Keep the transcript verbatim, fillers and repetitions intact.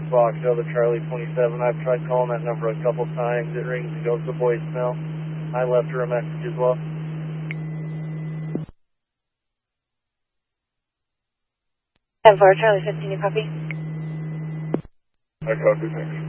Fox, Delta Charlie twenty-seven. I've tried calling that number a couple times. It rings and goes to voicemail. I left her a message as well. ten four, Charlie fifteen, you copy? I copy, thanks.